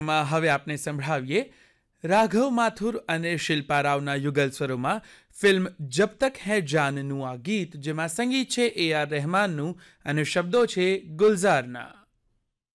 હવે આપણે સંભળાવીએ રાઘવ માથુર અને શિલ્પા રાવના યુગલ સ્વરોમાં ફિલ્મ જબ તક હૈ જાનનું આ ગીત, જેમાં સંગીત છે AR રહેમાનનું અને શબ્દો છે ગુલઝારના.